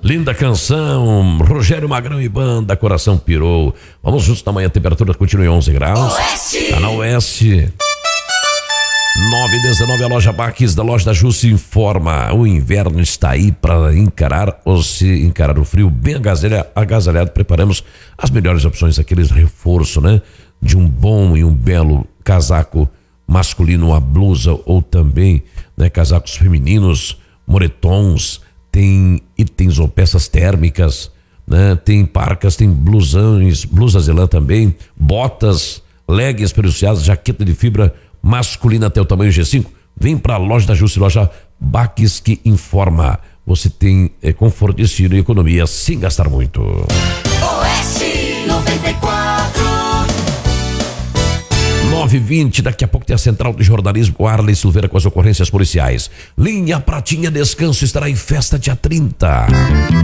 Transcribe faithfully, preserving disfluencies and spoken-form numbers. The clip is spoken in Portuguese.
Linda canção, Rogério Magrão e banda, Coração Pirou. Vamos juntos na manhã, a temperatura continua em onze graus. Oeste. Tá na Oeste. nove e dezenove, a loja Baques da loja da Ju se informa. O inverno está aí para encarar ou se encarar o frio bem agasalhado. Preparamos as melhores opções, aqueles reforço, né? De um bom e um belo casaco masculino, uma blusa ou também, né, casacos femininos, moretons. Tem itens ou peças térmicas, né? Tem parcas, tem blusões, blusas de lã também, botas, leggings peluciadas, jaqueta de fibra masculina até o tamanho G cinco. Vem para a loja da Jusce, loja Baques que informa. Você tem é, conforto de estilo e economia sem gastar muito. Oeste noventa e quatro. nove e vinte, daqui a pouco tem a Central de Jornalismo com Arley Silveira com as ocorrências policiais. Linha Pratinha Descanso estará em festa dia trinta.